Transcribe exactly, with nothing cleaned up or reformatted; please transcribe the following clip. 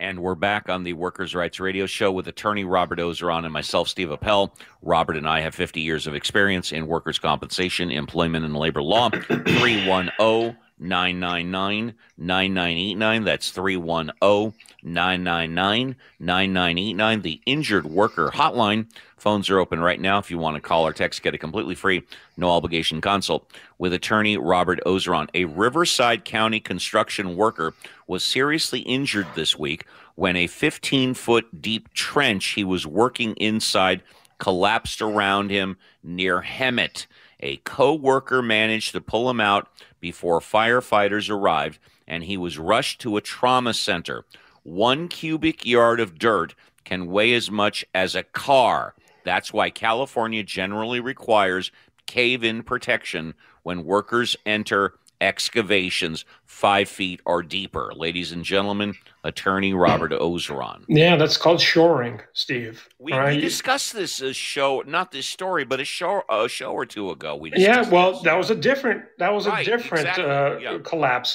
And we're back on the Workers' Rights Radio Show with attorney Robert Ozeron and myself, Steve Appel. Robert and I have fifty years of experience in workers' compensation, employment, and labor law. three one zero, nine nine nine, nine nine eight nine. That's three one zero, nine nine nine, nine nine eight nine. The Injured Worker Hotline. Phones are open right now if you want to call or text. Get a completely free, no-obligation consult with attorney Robert Ozeron. A Riverside County construction worker was seriously injured this week when a fifteen-foot deep trench he was working inside collapsed around him near Hemet. A co-worker managed to pull him out before firefighters arrived, and he was rushed to a trauma center. One cubic yard of dirt can weigh as much as a car. That's why California generally requires cave-in protection when workers enter excavations five feet or deeper. Ladies and gentlemen, attorney Robert Ozeron. Yeah, that's called shoring, Steve. We, right? we discussed this a show, not this story, but a show a show or two ago. We yeah, well, this. that was a different that was right, a different exactly. uh, yeah. collapse.